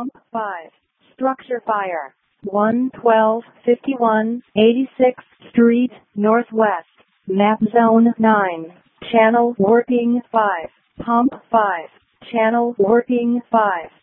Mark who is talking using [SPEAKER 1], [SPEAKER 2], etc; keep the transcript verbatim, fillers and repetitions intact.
[SPEAKER 1] Pump five. Structure fire. one twelve fifty-one eighty-sixth Street, Northwest. Map Zone nine. Channel working five. Pump five. Channel working five.